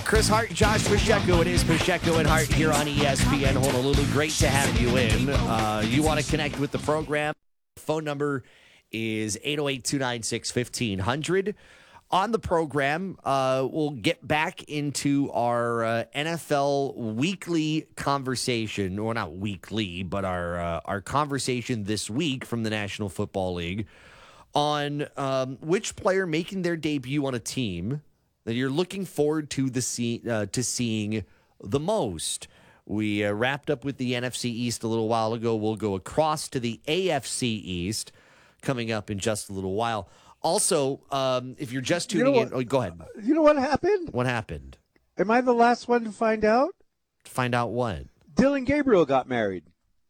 Chris Hart, Josh Pacheco. It is Pacheco and Hart here on ESPN Honolulu. Great to have you in. You want to connect with the program? Phone number is 808-296-1500. On the program, we'll get back into our NFL weekly conversation, or not weekly, but our conversation this week from the National Football League on which player making their debut on a team that you're looking forward to seeing the most. We wrapped up with the NFC East a little while ago. We'll go across to the AFC East coming up in just a little while. Also, if you're just tuning in, go ahead. You know what happened? What happened? Am I the last one to find out? To find out what? Dylan Gabriel got married.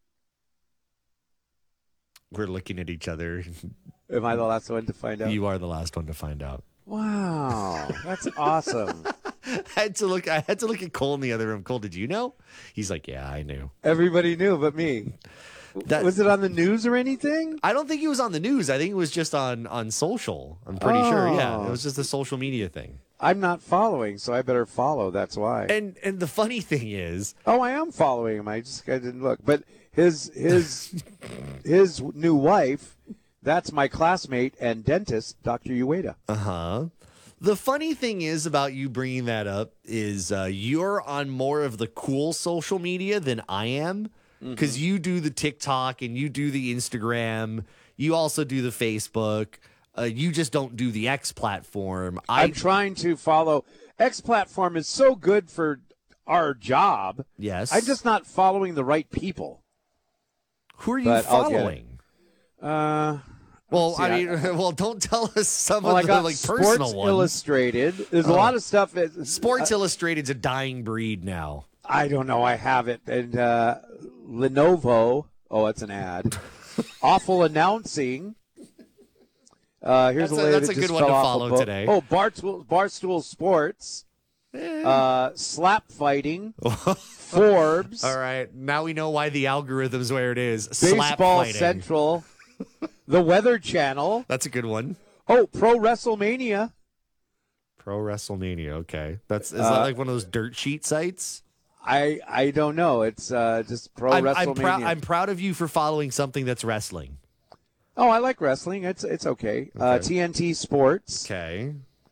We're looking at each other. Am I the last one to find out? You are the last one to find out. Wow, that's awesome. I had to look at Cole in the other room. Cole, did you know? He's like, yeah, I knew. Everybody knew but me. Was it on the news or anything? I don't think it was on the news. I think it was just on social. I'm pretty sure. Yeah, it was just a social media thing. I'm not following, so I better follow. That's why. And the funny thing is, I am following him. I didn't look. But his new wife, that's my classmate and dentist, Dr. Ueda. The funny thing is about you bringing that up is you're on more of the cool social media than I am. Because you do the TikTok and you do the Instagram. You also do the Facebook. You just don't do the X platform. I'm trying to follow. X platform is so good for our job. Yes. I'm just not following the right people. Who are you following? Well, don't tell us some of the personal ones. Sports Illustrated. There's a lot of stuff. Sports Illustrated's a dying breed now. I don't know. I have it. And Lenovo. Oh, it's an ad. Awful announcing. Here's that's a good one to follow today. Oh, Barstool Sports. Slap fighting. Forbes. All right. Now we know why the algorithm's where it is. Baseball Slap fighting. Central. The Weather Channel. That's a good one. Oh, Pro WrestleMania. Pro WrestleMania. Okay. Is that like one of those dirt sheet sites? I don't know. It's just Pro WrestleMania. I'm proud of you for following something that's wrestling. Oh, I like wrestling. It's okay. TNT Sports. Okay.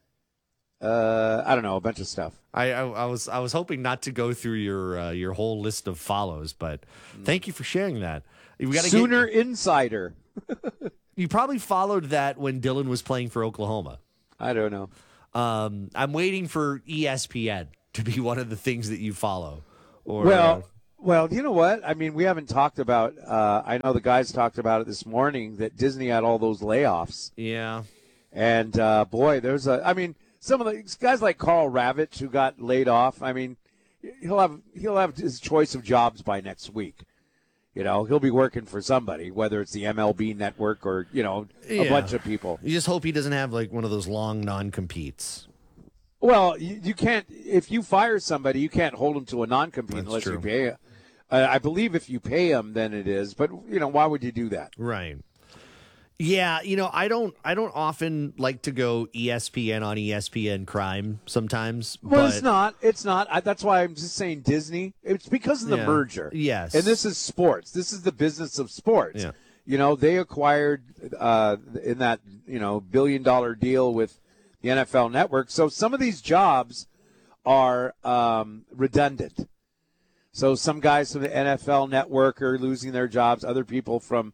I don't know, a bunch of stuff. I was hoping not to go through your whole list of follows, but thank you for sharing that. We got Sooner Insider. You probably followed that when Dylan was playing for Oklahoma. I don't know. I'm waiting for ESPN to be one of the things that you follow. Well, you know what? I mean, we haven't talked about. I know the guys talked about it this morning that Disney had all those layoffs. Yeah. And boy, some of the guys like Carl Ravitch who got laid off. I mean, he'll have his choice of jobs by next week. You know, he'll be working for somebody, whether it's the MLB network or, a bunch of people. You just hope he doesn't have like one of those long non-competes. Well, you can't, if you fire somebody, you can't hold them to a non-compete unless you pay. I believe if you pay them, then it is. But, why would you do that? Right. Yeah, I don't often like to go ESPN on ESPN crime sometimes. Well, it's not. That's why I'm just saying Disney. It's because of the merger. Yes. And this is sports. This is the business of sports. Yeah. They acquired in that, $1 billion deal with the NFL Network. So some of these jobs are redundant. So some guys from the NFL Network are losing their jobs. Other people from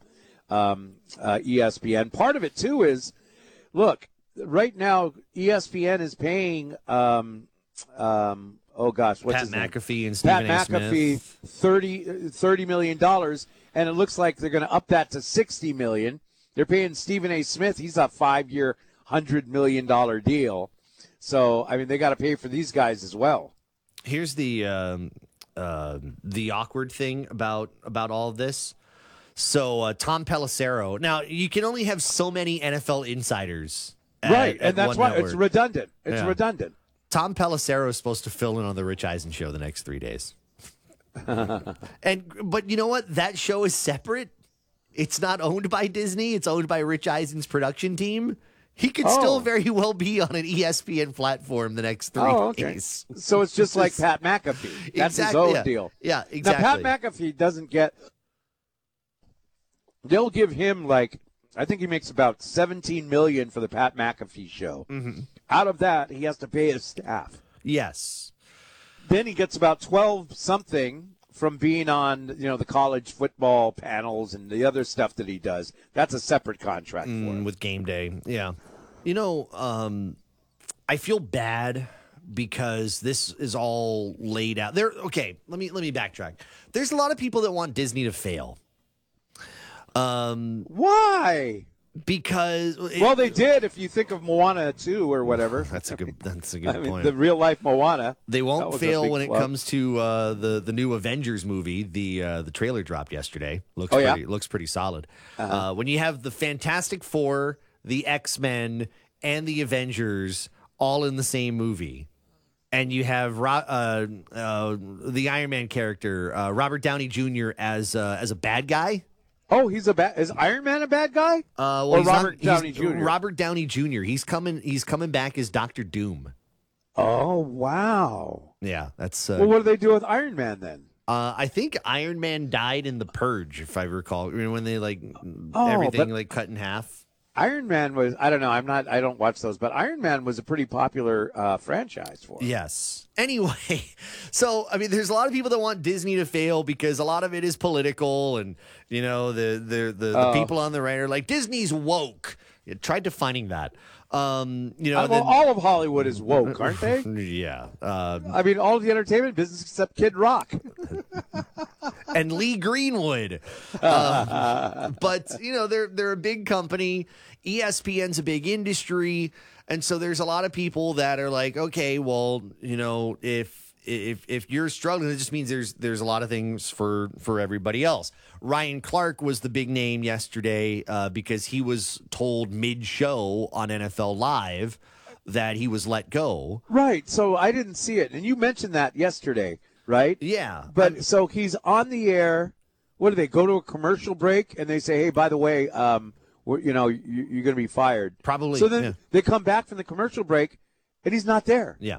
ESPN. Part of it, too, is, look, right now ESPN is paying, what's Pat his name? McAfee and Stephen Pat McAfee, $30 million, and it looks like they're going to up that to $60 million. They're paying Stephen A. Smith. He's a 5-year, $100 million deal. So, I mean, they got to pay for these guys as well. Here's the awkward thing about all of this. So Tom Pelissero. Now you can only have so many NFL insiders, right? And that's why network. It's redundant. Redundant. Tom Pelissero is supposed to fill in on the Rich Eisen show the next 3 days. But you know what? That show is separate. It's not owned by Disney. It's owned by Rich Eisen's production team. He could still very well be on an ESPN platform the next 3 days. So it's just like Pat McAfee. That's his own deal. Yeah, exactly. Now, Pat McAfee doesn't get – they'll give him like – I think he makes about $17 million for the Pat McAfee show. Mm-hmm. Out of that, he has to pay his staff. Yes. Then he gets about 12-something from being on, the college football panels and the other stuff that he does. That's a separate contract for him. With Game Day, yeah. I feel bad because this is all laid out. Okay, let me backtrack. There's a lot of people that want Disney to fail. Why? Because they did. If you think of Moana 2 or whatever, that's a good point. The real life Moana. They won't fail when it comes to the new Avengers movie. The trailer dropped yesterday. Looks pretty solid. When you have the Fantastic Four, the X-Men, and the Avengers all in the same movie, and you have the Iron Man character Robert Downey Jr. as a bad guy. Oh, is Iron Man a bad guy? Or Robert Downey Jr.? Robert Downey Jr. He's coming back as Dr. Doom. Oh, wow. Yeah, that's. Well, what do they do with Iron Man then? I think Iron Man died in The Purge, if I recall. When they everything cut in half. Iron Man was, I don't know, I don't watch those, but Iron Man was a pretty popular franchise for him. Yes. Anyway, so, there's a lot of people that want Disney to fail because a lot of it is political and, the people on the right are like, Disney's woke. You tried defining that. All of Hollywood is woke, aren't they? Yeah. All of the entertainment business except Kid Rock. And Lee Greenwood. But, they're a big company. ESPN's a big industry. And so there's a lot of people that are like, okay, well, if you're struggling, it just means there's a lot of things for everybody else. Ryan Clark was the big name yesterday because he was told mid-show on NFL Live that he was let go. Right. So I didn't see it. And you mentioned that yesterday, right? Yeah. But so he's on the air. What do they go to a commercial break and they say, hey, by the way, you're going to be fired. Probably. So then they come back from the commercial break and he's not there. Yeah.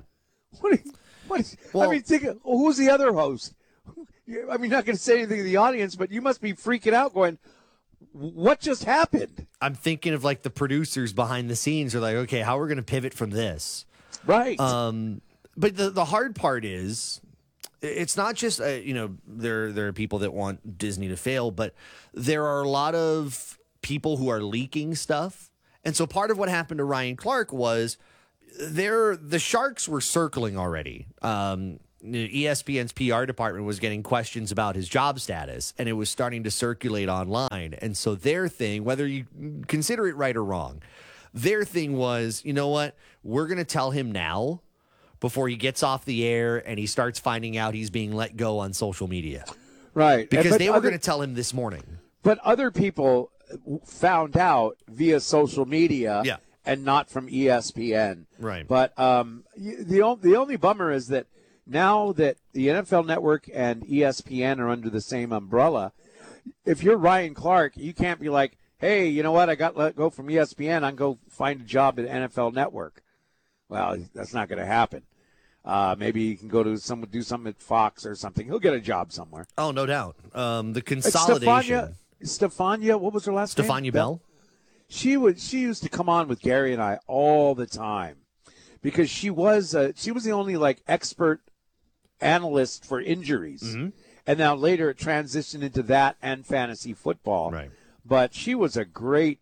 Who's the other host? You're not going to say anything to the audience, but you must be freaking out going, what just happened? I'm thinking of like the producers behind the scenes are like, okay, how are we going to pivot from this? Right. But the hard part is it's not just, there are people that want Disney to fail, but there are a lot of people who are leaking stuff. And so part of what happened to Ryan Clark was the sharks were circling already. ESPN's PR department was getting questions about his job status, and it was starting to circulate online. And so their thing, whether you consider it right or wrong, their thing was, you know what? We're going to tell him now before he gets off the air and he starts finding out he's being let go on social media. Right. Because they were going to tell him this morning. But other people found out via social media. Yeah. And not from ESPN. Right. But the only bummer is that now that the NFL Network and ESPN are under the same umbrella, if you're Ryan Clark, you can't be like, hey, you know what? I got let go from ESPN. I can go find a job at NFL Network. Well, that's not going to happen. Maybe he can go to do something at Fox or something. He'll get a job somewhere. Oh, no doubt. The consolidation. Stefania, what was her last name? Stefania Bell. She used to come on with Gary and I all the time because she was the only expert analyst for injuries. Mm-hmm. And now later it transitioned into that and fantasy football. Right. But she was a great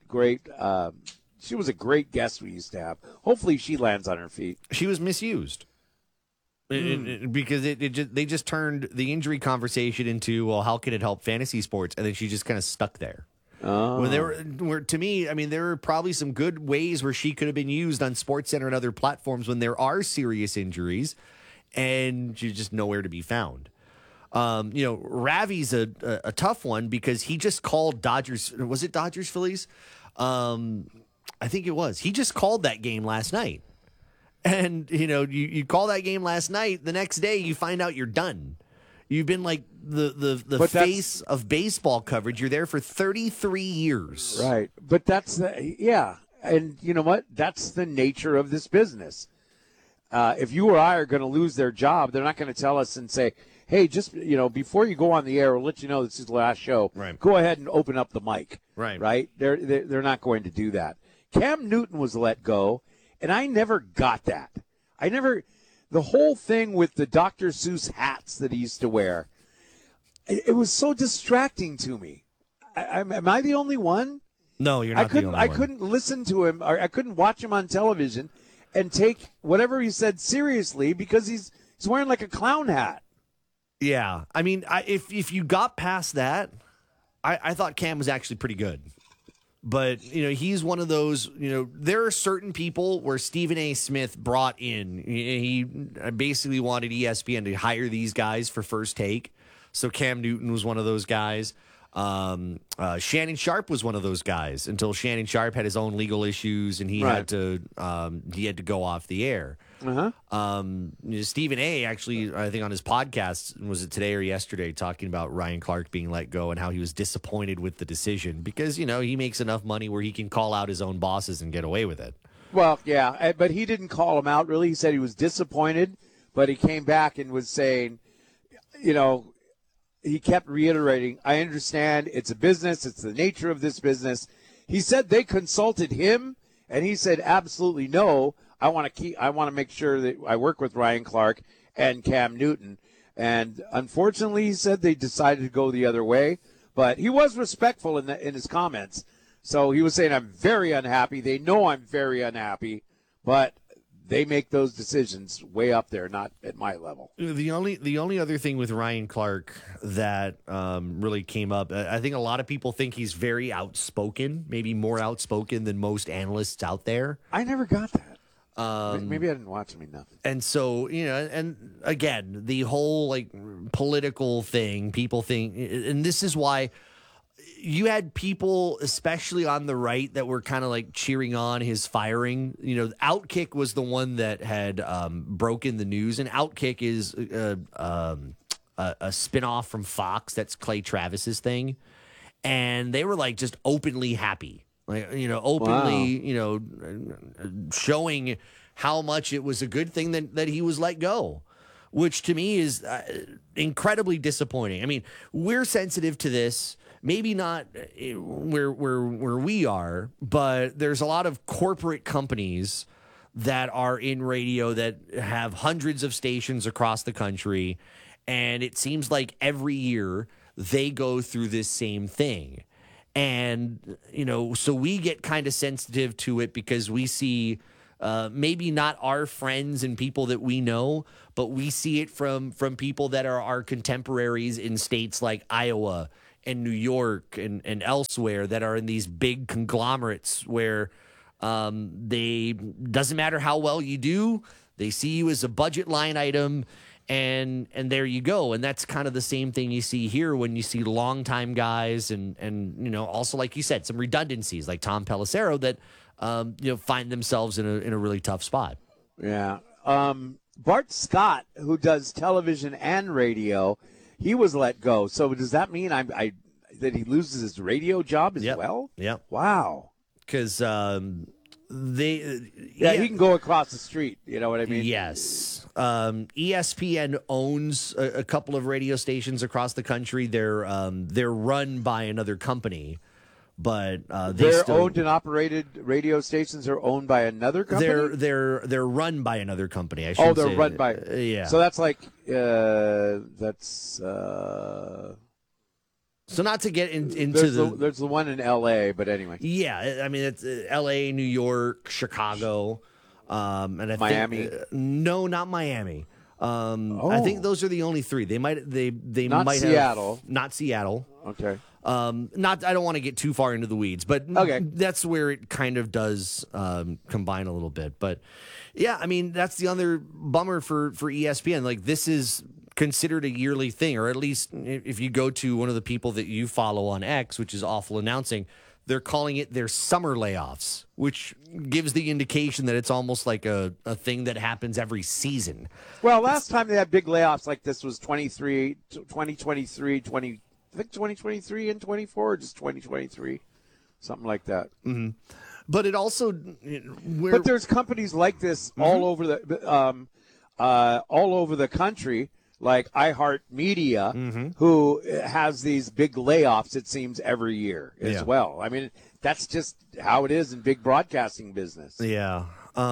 guest we used to have. Hopefully she lands on her feet. She was misused. Because they just turned the injury conversation into, well, how can it help fantasy sports? And then she just kind of stuck there. Oh. When to me, there are probably some good ways where she could have been used on SportsCenter and other platforms when there are serious injuries, and she's just nowhere to be found. Ravi's a tough one because he just called Dodgers. Was it Dodgers Phillies? I think it was. He just called that game last night, and you call that game last night. The next day, you find out you're done. You've been like the face of baseball coverage. You're there for 33 years. Right. But that's yeah. And you know what? That's the nature of this business. If you or I are going to lose their job, they're not going to tell us and say, hey, just, before you go on the air, we'll let you know this is the last show. Right. Go ahead and open up the mic. Right. They're not going to do that. Cam Newton was let go, and I never got that. The whole thing with the Dr. Seuss hats that he used to wear, it was so distracting to me. Am I the only one? No, you're not the only one. I couldn't listen to him, or I couldn't watch him on television and take whatever he said seriously because he's wearing like a clown hat. Yeah. I mean, if you got past that, I thought Cam was actually pretty good. But, he's one of those, there are certain people where Stephen A. Smith brought in. He basically wanted ESPN to hire these guys for First Take. So Cam Newton was one of those guys. Shannon Sharp was one of those guys until Shannon Sharp had his own legal issues and he had to go off the air. Stephen A. actually, I think on his podcast, was it today or yesterday, talking about Ryan Clark being let go and how he was disappointed with the decision because, he makes enough money where he can call out his own bosses and get away with it. Well, yeah, but he didn't call him out, really. He said he was disappointed, but he came back and was saying, he kept reiterating, I understand it's a business. It's the nature of this business. He said they consulted him, and he said, absolutely no. I want to make sure that I work with Ryan Clark and Cam Newton. And unfortunately, he said they decided to go the other way. But he was respectful in his comments. So he was saying, I'm very unhappy. They know I'm very unhappy. But they make those decisions way up there, not at my level. The only other thing with Ryan Clark that really came up, I think a lot of people think he's very outspoken, maybe more outspoken than most analysts out there. I never got that. Maybe I didn't watch him enough. And so, and again, the whole political thing, people think, and this is why you had people, especially on the right, that were kind of cheering on his firing. Outkick was the one that had broken the news, and Outkick is a spinoff from Fox. That's Clay Travis's thing, and they were just openly happy, openly, wow. Showing how much it was a good thing that he was let go. Which to me is incredibly disappointing. I mean, we're sensitive to this. Maybe not where we are, but there's a lot of corporate companies that are in radio that have hundreds of stations across the country, and it seems like every year they go through this same thing. And, so we get kind of sensitive to it because we see maybe not our friends and people that we know, but we see it from people that are our contemporaries in states like Iowa and New York and elsewhere that are in these big conglomerates where they doesn't matter how well you do, they see you as a budget line item, and there you go. And that's kind of the same thing you see here when you see longtime guys and also, like you said, some redundancies like Tom Pelissero that find themselves in a really tough spot. Yeah. Bart Scott, who does television and radio, he was let go. So does that mean that he loses his radio job as well? Yeah. Wow. Because he can go across the street. You know what I mean? Yes. ESPN owns a couple of radio stations across the country. They're run by another company. But they're owned and operated. Radio stations are owned by another company. They're run by another company. I should Oh, they're say. run by. Yeah. So that's So not to get into there's the one in L.A., but anyway. Yeah, I mean it's L.A., New York, Chicago, and Miami. No, not Miami. I think those are the only three. They might not Seattle. Not Seattle. Okay. I don't want to get too far into the weeds, but that's where it kind of does combine a little bit. But yeah, I mean, that's the other bummer for ESPN. This is considered a yearly thing, or at least if you go to one of the people that you follow on X, which is Awful Announcing, they're calling it their summer layoffs, which gives the indication that it's almost like a thing that happens every season. Well, last time they had big layoffs like this was 2023, I think 2023 and 24, or just 2023, something like that. Mm-hmm. But it also, but there's companies like this all over the country, like iHeartMedia, who has these big layoffs. It seems every year as well. I mean, that's just how it is in big broadcasting business. Yeah.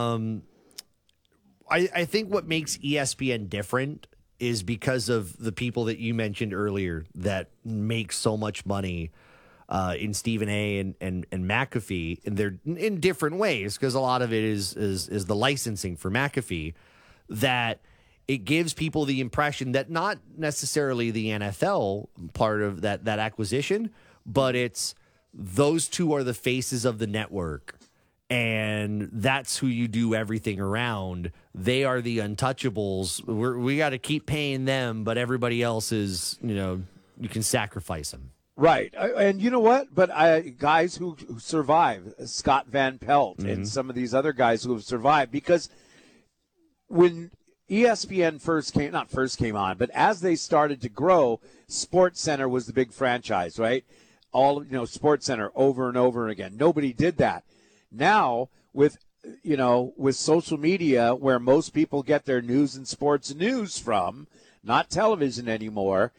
I think what makes ESPN different is because of the people that you mentioned earlier that make so much money in Stephen A. and McAfee, and they're in different ways, because a lot of it is the licensing for McAfee, that it gives people the impression that not necessarily the NFL part of that acquisition, but it's those two are the faces of the network. And that's who you do everything around. They are the untouchables. We got to keep paying them, but everybody else is, you can sacrifice them. Right. And you know what? But guys who survive, Scott Van Pelt and some of these other guys who have survived, because when ESPN first came on, but as they started to grow, SportsCenter was the big franchise, right? All, SportsCenter over and over again. Nobody did that. Now, with social media, where most people get their news and sports news from, not television anymore,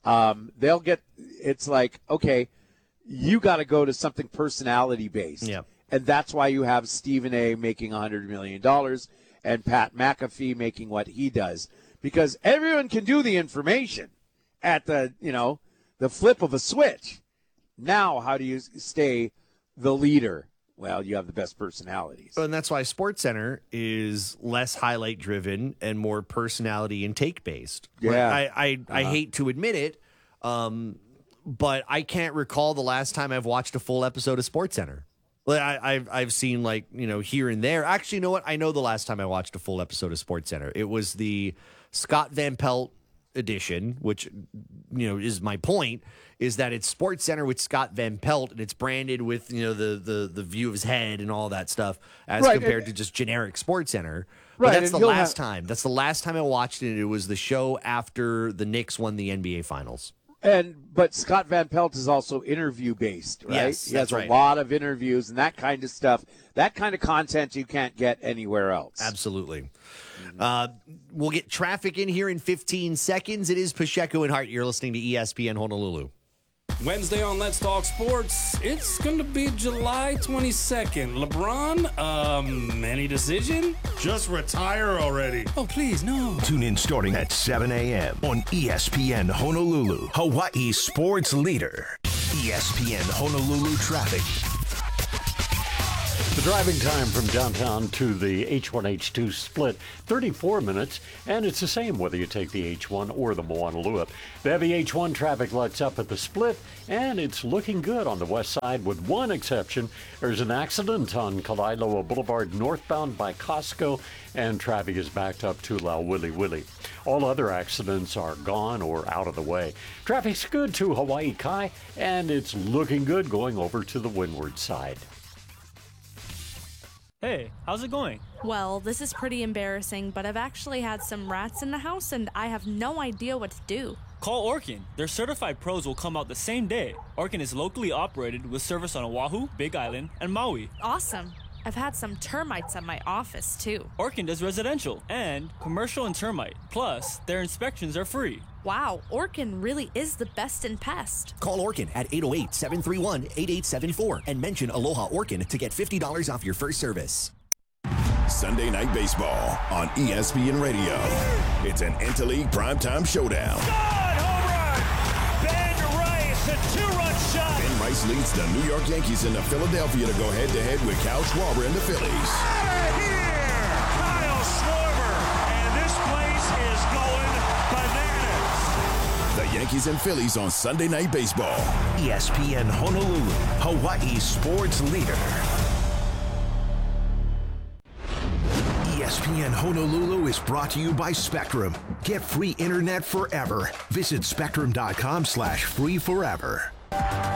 it's like, okay, you got to go to something personality based. Yeah. And that's why you have Stephen A. making $100 million and Pat McAfee making what he does, because everyone can do the information at the flip of a switch. Now, how do you stay the leader? Well, you have the best personalities. And that's why SportsCenter is less highlight driven and more personality and take based. Yeah. I hate to admit it, but I can't recall the last time I've watched a full episode of SportsCenter. I've seen here and there. Actually, you know what? I know the last time I watched a full episode of SportsCenter. It was the Scott Van Pelt edition, which is my point, is that it's SportsCenter with Scott Van Pelt, and it's branded with the view of his head and all that stuff, as compared to just generic SportsCenter. But that's the last time. That's the last time I watched it. It was the show after the Knicks won the NBA Finals. But Scott Van Pelt is also interview based, right? Yes, he has a lot of interviews and that kind of stuff. That kind of content you can't get anywhere else. Absolutely. We'll get traffic in here in 15 seconds. It is Pacheco and Hart. You're listening to ESPN Honolulu. Wednesday on Let's Talk Sports, it's going to be July 22nd. LeBron, any decision? Just retire already. Oh, please, no. Tune in starting at 7 a.m. on ESPN Honolulu, Hawaii sports leader. ESPN Honolulu traffic. The driving time from downtown to the H1-H2 split, 34 minutes, and it's the same whether you take the H1 or the Moanalua. The heavy H1 traffic lights up at the split, and it's looking good on the west side with one exception. There's an accident on Kalaeloa Boulevard northbound by Costco, and traffic is backed up to Lauwili. All other accidents are gone or out of the way. Traffic's good to Hawaii Kai, and it's looking good going over to the windward side. Hey, how's it going? Well, this is pretty embarrassing, but I've actually had some rats in the house and I have no idea what to do. Call Orkin. Their certified pros will come out the same day. Orkin is locally operated with service on Oahu, Big Island, and Maui. Awesome. I've had some termites at my office, too. Orkin does residential and commercial and termite. Plus, their inspections are free. Wow, Orkin really is the best in pest. Call Orkin at 808-731-8874 and mention Aloha Orkin to get $50 off your first service. Sunday Night Baseball on ESPN Radio. It's an Interleague primetime showdown. Home run! Ben Rice, a two-run shot. Ben Rice leads the New York Yankees into Philadelphia to go head-to-head with Kyle Schwarber and the Phillies. Out of here! Kyle Schwarber, and this place is going bananas. The Yankees and Phillies on Sunday Night Baseball. ESPN Honolulu, Hawaii sports leader. ESPN Honolulu is brought to you by Spectrum. Get free internet forever. Visit spectrum.com/free forever.